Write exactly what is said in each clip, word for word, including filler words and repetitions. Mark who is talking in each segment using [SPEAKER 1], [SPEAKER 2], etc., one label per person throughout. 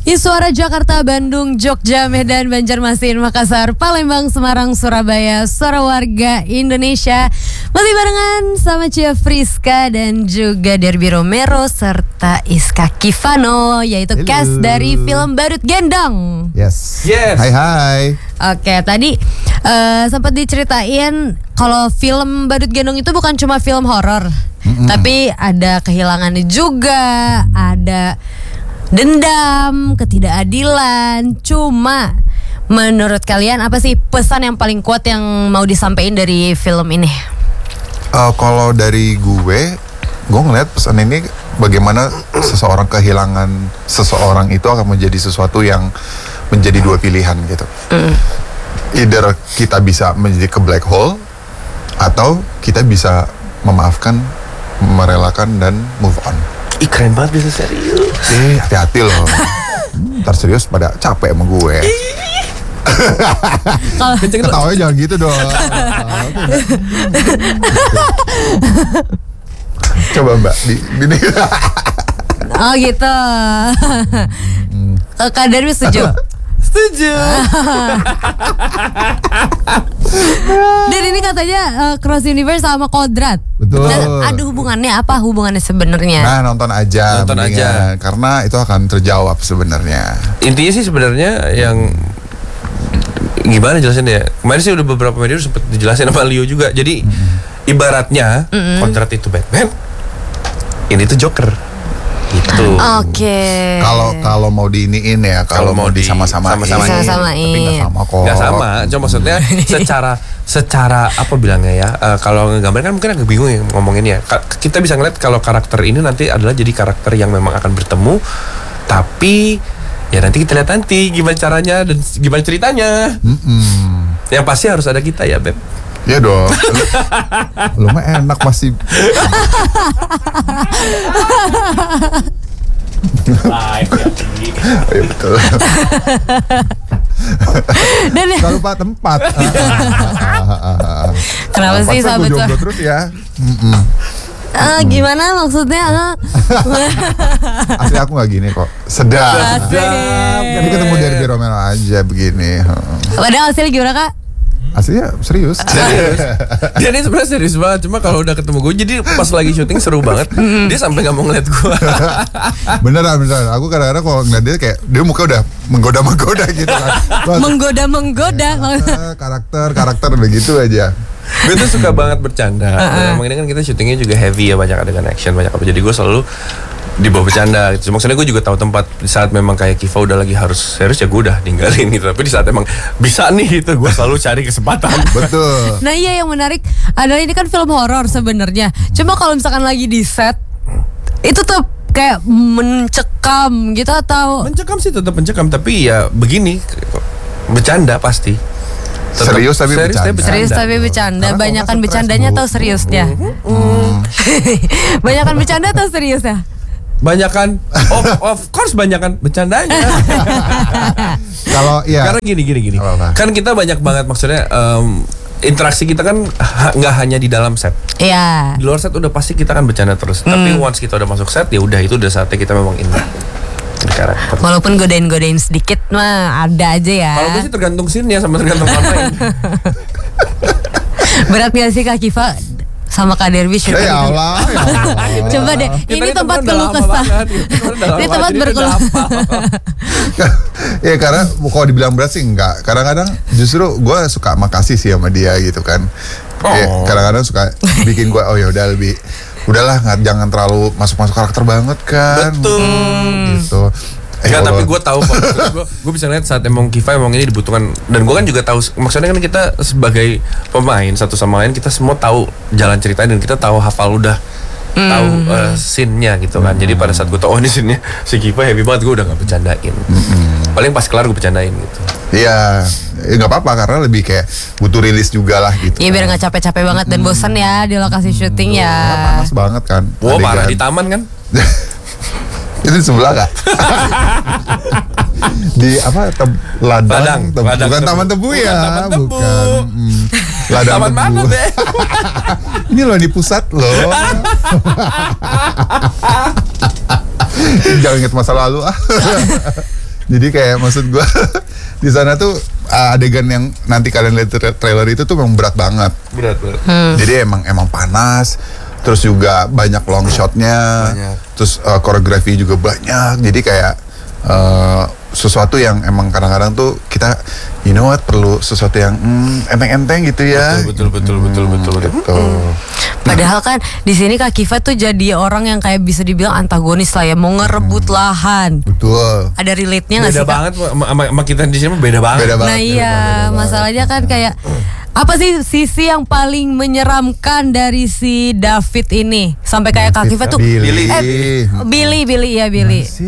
[SPEAKER 1] Di suara Jakarta, Bandung, Jogja, Medan, Banjarmasin, Makassar, Palembang, Semarang, Surabaya, suara warga Indonesia. Masih barengan sama Cia Friska dan juga Derby Romero serta Iska Kifano, yaitu
[SPEAKER 2] Hello.
[SPEAKER 1] cast dari film Badut Gendong.
[SPEAKER 2] Yes.
[SPEAKER 3] Yes.
[SPEAKER 2] Hai hai.
[SPEAKER 1] Oke, tadi uh, sempat diceritain kalau film Badut Gendong itu bukan cuma film horor, mm-mm. tapi ada kehilangannya juga, ada dendam, ketidakadilan. Cuma menurut kalian apa sih pesan yang paling kuat yang mau disampaikan dari film ini?
[SPEAKER 2] Uh, kalau dari gue, gue ngeliat pesan ini bagaimana seseorang kehilangan seseorang itu akan menjadi sesuatu yang menjadi dua pilihan gitu. Mm. Either kita bisa menjadi ke black hole atau kita bisa memaafkan, merelakan dan move on.
[SPEAKER 3] Ih, keren banget bisa serius.
[SPEAKER 2] Eh, hati-hati loh. Ntar serius pada capek sama gue. Ketawanya jangan gitu dong. Coba Mbak di, di,
[SPEAKER 1] Oh gitu. hmm. Kak Derby setuju?
[SPEAKER 3] Setuju.
[SPEAKER 1] Dan ini katanya uh, cross universe sama kodrat.
[SPEAKER 2] Betul.
[SPEAKER 1] Dan aduh hubungannya apa hubungannya sebenarnya?
[SPEAKER 2] Nah nonton aja,
[SPEAKER 3] nonton aja.
[SPEAKER 2] Karena itu akan terjawab sebenarnya.
[SPEAKER 3] Intinya sih sebenarnya yang gimana jelasin ya? Kemarin sih udah beberapa media sempat dijelasin sama Leo juga. Jadi mm-hmm. ibaratnya mm-hmm. kodrat itu Batman, ini tuh Joker. Gitu.
[SPEAKER 1] Oke. Okay.
[SPEAKER 2] Kalau kalau mau diiniin ya, kalau mau
[SPEAKER 3] di
[SPEAKER 2] disama-samain,
[SPEAKER 1] sama-samain.
[SPEAKER 2] tapi nggak sama kok.
[SPEAKER 3] Nggak sama, cuma maksudnya secara secara apa bilangnya ya? Uh, kalau ngegambar kan mungkin agak bingung ya ngomonginnya. Ka- kita bisa ngeliat kalau karakter ini nanti adalah jadi karakter yang memang akan bertemu, tapi ya nanti kita lihat nanti gimana caranya dan gimana ceritanya. Mm-mm. Yang pasti harus ada kita ya, Beb.
[SPEAKER 2] Iya dong. Lu mah enak masih.
[SPEAKER 3] Live ya.
[SPEAKER 2] Iya betul.
[SPEAKER 1] Dan ya,
[SPEAKER 2] kalau Pak tempat.
[SPEAKER 1] kenapa sih sahabat
[SPEAKER 2] jomblo terus ya?
[SPEAKER 1] Uh, gimana maksudnya?
[SPEAKER 2] Asli aku nggak gini kok. Sedap.
[SPEAKER 1] Sedap.
[SPEAKER 2] Ini ketemu Derby Romero aja begini.
[SPEAKER 1] Padahal asli gimana Kak?
[SPEAKER 2] Aslinya serius.
[SPEAKER 3] Serius. Dia ini sebenarnya serius banget. Cuma kalau udah ketemu gue, jadi pas lagi syuting seru banget. Dia sampai nggak mau ngeliat gue.
[SPEAKER 2] Beneran beneran. Aku kadang-kadang kalau ngeliat dia kayak dia muka udah menggoda-menggoda gitu kan.
[SPEAKER 1] Menggoda-menggoda.
[SPEAKER 2] Ya, karakter karakter begitu aja.
[SPEAKER 3] Gue tuh suka banget bercanda. Uh-uh. Emang ini kan kita syutingnya juga heavy ya, banyak adegan action, banyak apa. Jadi gue selalu di bawah bercanda gitu. Maksudnya gue juga tahu tempat di saat memang kayak Kiva udah lagi harus serius ya gue udah ninggalin gitu. Tapi di saat emang bisa nih gitu, gue selalu cari kesempatan.
[SPEAKER 2] Betul.
[SPEAKER 1] Nah iya yang menarik adalah ini kan film horor sebenarnya. Cuma kalau misalkan lagi di set itu tuh kayak mencekam gitu atau
[SPEAKER 3] mencekam sih tetap mencekam, tapi ya begini bercanda pasti. Tetap
[SPEAKER 2] Serius tapi
[SPEAKER 3] serius
[SPEAKER 2] bercanda.
[SPEAKER 3] tapi bercanda.
[SPEAKER 1] Serius tapi bercanda.
[SPEAKER 2] Karena
[SPEAKER 1] Banyakan
[SPEAKER 2] kalau
[SPEAKER 1] bercandanya
[SPEAKER 2] stres,
[SPEAKER 1] atau seriusnya?
[SPEAKER 2] Hmm.
[SPEAKER 1] Banyakan bercanda atau seriusnya?
[SPEAKER 3] Banyakan of, of course banyakan bercandanya.
[SPEAKER 2] Kalau ya
[SPEAKER 3] Karena gini gini gini.
[SPEAKER 2] Apa-apa?
[SPEAKER 3] Kan kita banyak banget maksudnya um, interaksi kita kan nggak ha, hanya di dalam set.
[SPEAKER 1] Iya.
[SPEAKER 3] Di luar set udah pasti kita kan bercanda terus.
[SPEAKER 1] Hmm.
[SPEAKER 3] Tapi once kita udah masuk set ya udah itu udah saatnya kita memang ini di karakter.
[SPEAKER 1] Walaupun godain-godain sedikit mah ada aja ya.
[SPEAKER 3] Kalau gue sih tergantung scene-nya sama tergantung apa.
[SPEAKER 1] Berat gak sih Kak Kiva sama Kak Derby syuting?
[SPEAKER 2] ya Allah, ya Allah.
[SPEAKER 1] Coba deh,
[SPEAKER 3] Kita
[SPEAKER 1] ini
[SPEAKER 3] ini
[SPEAKER 1] tempat
[SPEAKER 3] temen
[SPEAKER 1] keluh
[SPEAKER 3] udah
[SPEAKER 1] kesah.
[SPEAKER 3] lama banget, gitu. Temen udah
[SPEAKER 1] Ini
[SPEAKER 3] lama,
[SPEAKER 1] tempat
[SPEAKER 3] jadi
[SPEAKER 1] berkeluh.
[SPEAKER 3] udah hafal.
[SPEAKER 2] Ya karena kalau dibilang berat sih enggak. Kadang-kadang justru gue suka makasih sih sama dia gitu kan. Ya,
[SPEAKER 3] Oh.
[SPEAKER 2] kadang-kadang suka bikin gue oh ya udah lebih udahlah nggak jangan terlalu masuk-masuk karakter banget kan.
[SPEAKER 3] Betul.
[SPEAKER 2] Gitu. Eh,
[SPEAKER 3] Enggak,
[SPEAKER 2] kalau-
[SPEAKER 3] tapi gue tahu kok. Gue gue bisa lihat saat emang Kiva emang ini dibutuhkan, dan gue kan juga tahu maksudnya kan kita sebagai pemain satu sama lain kita semua tahu jalan ceritanya dan kita tahu hafal udah
[SPEAKER 1] Hmm.
[SPEAKER 3] tahu uh, scene-nya gitu kan. Jadi pada saat gue tahu oh ini scene-nya si Kiva heavy banget, gue udah nggak bercandain. Paling pas kelar gue bercandain gitu.
[SPEAKER 2] Iya, ya nggak apa-apa karena lebih kayak butuh rilis juga lah gitu.
[SPEAKER 1] Iya biar nggak capek-capek banget dan bosan ya di lokasi syuting ya.
[SPEAKER 2] Karena panas banget kan.
[SPEAKER 3] Wah,
[SPEAKER 2] Adegan.
[SPEAKER 3] parah di taman kan?
[SPEAKER 2] Itu di sebelah kak. Di apa tem- ladang,
[SPEAKER 3] Ladang,
[SPEAKER 2] tem-
[SPEAKER 3] ladang
[SPEAKER 2] bukan
[SPEAKER 3] tebu.
[SPEAKER 2] taman tebu
[SPEAKER 3] Bukan
[SPEAKER 2] ya,
[SPEAKER 3] taman tebu.
[SPEAKER 2] bukan. Mm, ladang
[SPEAKER 3] Taman
[SPEAKER 2] tebu.
[SPEAKER 3] mana deh?
[SPEAKER 2] Ini loh di pusat loh. Jangan ingat masa lalu ah. Jadi kayak maksud gue di sana tuh uh, adegan yang nanti kalian lihat tra- trailer itu tuh memang berat banget.
[SPEAKER 3] Berat berat.
[SPEAKER 1] Hmm.
[SPEAKER 2] Jadi emang emang panas. Terus juga banyak long shotnya.
[SPEAKER 3] Banyak.
[SPEAKER 2] Terus uh, koreografi juga banyak. Jadi kayak uh, sesuatu yang emang kadang-kadang tuh kita, you know what, perlu sesuatu yang hmm, enteng-enteng gitu ya.
[SPEAKER 3] Betul betul betul betul betul.
[SPEAKER 2] Gitu.
[SPEAKER 1] Padahal kan di sini Kak Kiva tuh jadi orang yang kayak bisa dibilang antagonis lah ya, mau ngerebut lahan.
[SPEAKER 2] Betul.
[SPEAKER 1] Ada relate-nya nggak
[SPEAKER 3] Beda
[SPEAKER 1] sih Kak?
[SPEAKER 3] banget sama, sama- sama kita di sini mah beda banget.
[SPEAKER 2] Beda banget.
[SPEAKER 1] Nah iya,
[SPEAKER 2] beda banget.
[SPEAKER 1] masalahnya kan kayak apa sih sisi yang paling menyeramkan dari si David ini sampai kayak Kak Kiva tuh
[SPEAKER 2] Billy.
[SPEAKER 1] eh, Billy Billy ya Billy
[SPEAKER 2] Sih.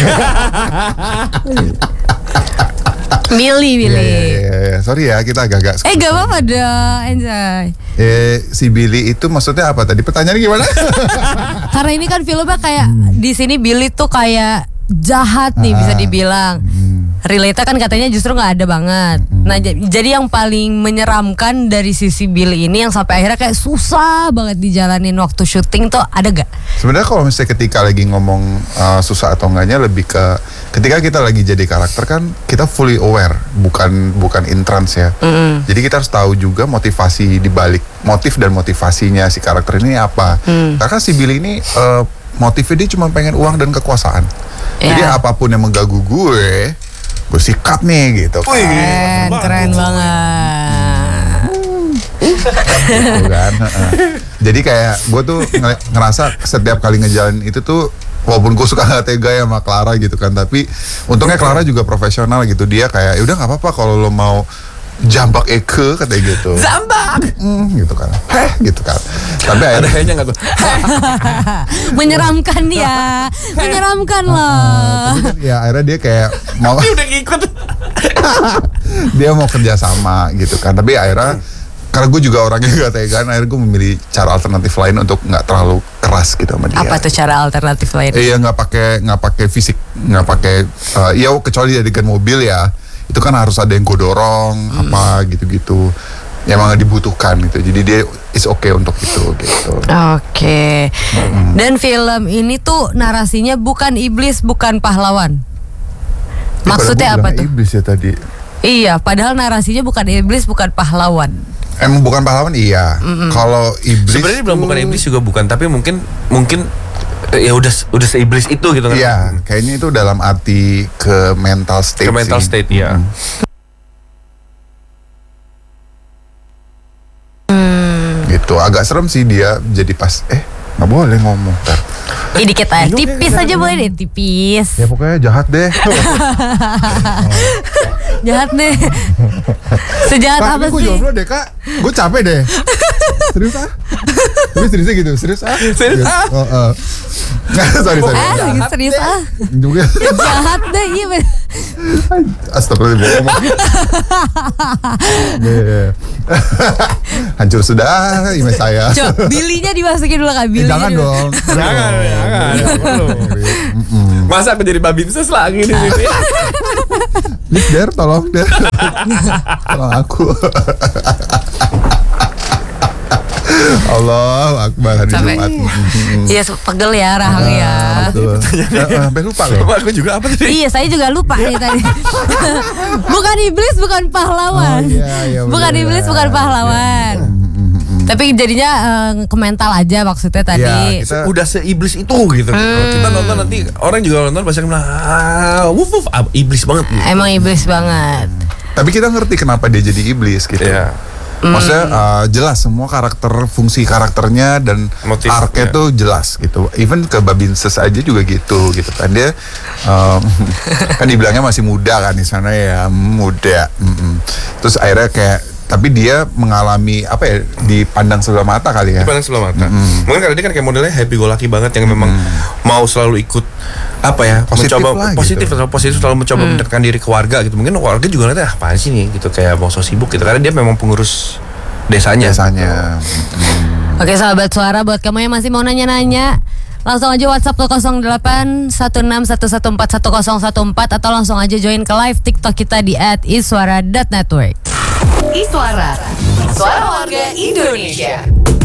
[SPEAKER 1] Billy Billy.
[SPEAKER 2] Iya, iya, iya. Sorry ya, kita agak-agak.
[SPEAKER 1] Eh gak apa-apa dah, enjoy.
[SPEAKER 2] Eh, si Billy itu maksudnya apa tadi? Pertanyaannya gimana?
[SPEAKER 1] Karena ini kan filmnya kayak di sini Billy tuh kayak jahat nih
[SPEAKER 2] Ah.
[SPEAKER 1] bisa dibilang. Relate kan katanya justru nggak ada banget. Nah j- jadi yang paling menyeramkan dari sisi Billy ini yang sampai akhirnya kayak susah banget dijalanin waktu syuting tuh ada gak?
[SPEAKER 2] Sebenarnya kalau misalnya ketika lagi ngomong uh, susah atau enggaknya lebih ke ketika kita lagi jadi karakter kan kita fully aware, bukan bukan in trance ya. Jadi kita harus tahu juga motivasi di balik motif dan motivasinya si karakter ini apa. Karena si Billy ini uh, motifnya dia cuma pengen uang dan kekuasaan. Jadi
[SPEAKER 1] Ya.
[SPEAKER 2] apapun yang mengganggu gue, gue sikat nih gitu.
[SPEAKER 1] Keren, keren banget.
[SPEAKER 2] Gitu kan. Heeh. Jadi kayak gue tuh nge- ngerasa setiap kali ngejalanin itu tuh walaupun gue suka nggak tega ya sama Clara gitu kan, tapi untungnya Clara juga profesional gitu. Dia kayak ya udah nggak apa-apa kalau lo mau jambak Eke katanya gitu.
[SPEAKER 3] Zambak.
[SPEAKER 2] Hmm, gitu kan. Heh gitu kan. Tapi
[SPEAKER 3] Ada
[SPEAKER 2] akhirnya
[SPEAKER 3] kayaknya nggak tuh.
[SPEAKER 1] Menyeramkan ya, menyeramkan
[SPEAKER 2] Uh,
[SPEAKER 1] loh.
[SPEAKER 2] tapi kan ya akhirnya dia kayak mau
[SPEAKER 3] Dia udah ngikut.
[SPEAKER 2] dia mau kerja sama gitu kan. Tapi akhirnya karena gue juga orangnya gak tegaan, akhirnya gue memilih cara alternatif lain untuk nggak terlalu keras gitu sama dia.
[SPEAKER 1] Apa tuh cara alternatif lain?
[SPEAKER 2] Iya, nggak pakai nggak pakai fisik, nggak pakai uh, ya kecuali adegan mobil ya, itu kan harus ada yang gue dorong apa gitu-gitu, ya emang dibutuhkan gitu. Jadi dia is okay untuk itu gitu.
[SPEAKER 1] Oke. Dan film ini tuh narasinya bukan iblis, bukan pahlawan. Maksudnya
[SPEAKER 2] Ya, padahal
[SPEAKER 1] apa
[SPEAKER 2] gua
[SPEAKER 1] tuh?
[SPEAKER 2] bilang iblis ya tadi.
[SPEAKER 1] Iya, padahal narasinya bukan iblis, bukan pahlawan.
[SPEAKER 2] Emang bukan pahlawan iya. Kalau iblis
[SPEAKER 3] Sebenarnya belum
[SPEAKER 2] tuh-
[SPEAKER 3] bukan iblis juga bukan, tapi mungkin mungkin eh, ya udah udah seiblis itu gitu kan.
[SPEAKER 2] Iya, kayaknya itu dalam arti ke mental state.
[SPEAKER 3] Ke mental
[SPEAKER 2] sih.
[SPEAKER 3] state ya.
[SPEAKER 2] Gitu, agak serem sih dia jadi pas eh nggak boleh ngomong ntar.
[SPEAKER 1] Ih dikit aja, tipis aja boleh deh, tipis.
[SPEAKER 2] Ya pokoknya jahat deh.
[SPEAKER 1] Jahat deh. Sejahat
[SPEAKER 2] Kak,
[SPEAKER 1] apa
[SPEAKER 2] ini gue
[SPEAKER 1] sih?
[SPEAKER 2] jomblo deh kak, gue capek deh. Serius ah? Tapi seriusnya gitu, serius ah?
[SPEAKER 3] Serius ah?
[SPEAKER 2] Oh, oh. Nggak, sorry sorry.
[SPEAKER 1] Ah, lagi serius ah.
[SPEAKER 2] Juga.
[SPEAKER 1] Jahat deh, iya bener.
[SPEAKER 2] Astagfirullah bohong. Iya. Hancur sudah image saya.
[SPEAKER 1] Coba bilinya dimasukin dulu Kak,
[SPEAKER 2] Eh,
[SPEAKER 1] bilinya
[SPEAKER 2] jangan
[SPEAKER 1] dulu.
[SPEAKER 2] dong.
[SPEAKER 3] Jangan, jangan.
[SPEAKER 2] Mm-mm.
[SPEAKER 3] Masa aku jadi babinses lagi di sini?
[SPEAKER 2] Please Der, tolong Der. Tolong aku. Allah Akbar hari
[SPEAKER 1] Sampai-
[SPEAKER 2] Jumat. Mm-mm.
[SPEAKER 1] Iya, pegel ya rahang ya.
[SPEAKER 2] Betul. Eh, eh, Sampai lupa loh.
[SPEAKER 3] Aku juga apa tadi?
[SPEAKER 1] Iya, saya juga lupa nih tadi. Bukan iblis, bukan pahlawan.
[SPEAKER 2] Oh, iya, iya,
[SPEAKER 1] bukan
[SPEAKER 2] bener.
[SPEAKER 1] iblis, bukan pahlawan. Tapi jadinya eh, ke mental aja maksudnya tadi.
[SPEAKER 2] Iya, kita-
[SPEAKER 3] Udah seiblis itu gitu. Kalau kita nonton nanti orang juga nonton pasti akan bilang, ah, wuf wuf, ah, iblis banget.
[SPEAKER 1] Emang iblis banget.
[SPEAKER 2] Tapi kita ngerti kenapa dia jadi iblis gitu.
[SPEAKER 3] Iya.
[SPEAKER 2] Maksudnya uh, jelas semua karakter, fungsi karakternya dan
[SPEAKER 3] Motif,
[SPEAKER 2] arc-nya
[SPEAKER 3] ya.
[SPEAKER 2] tuh jelas gitu. Even ke Babinses aja juga gitu gitu kan dia um, kan dibilangnya masih muda kan di sana ya, muda. Mm-mm. Terus akhirnya kayak tapi dia mengalami apa ya, dipandang sebelah mata kali ya.
[SPEAKER 3] Dipandang sebelah mata. Mungkin karena dia kan kayak modelnya happy go lucky banget yang memang mau selalu ikut apa ya,
[SPEAKER 2] Positif
[SPEAKER 3] mencoba
[SPEAKER 2] lah gitu.
[SPEAKER 3] positif selalu positif selalu mencoba mendekatkan diri ke warga gitu. Mungkin warga juga nanti ah, apaan sih nih gitu, kayak bang so sibuk gitu karena dia memang pengurus desanya.
[SPEAKER 2] Biasanya.
[SPEAKER 1] Oke sahabat suara, buat kamu yang masih mau nanya-nanya, langsung aja WhatsApp ke nol delapan satu enam satu satu empat satu nol satu empat atau langsung aja join ke live TikTok kita di at iswara dot network.
[SPEAKER 4] Iswara, suara warga Indonesia.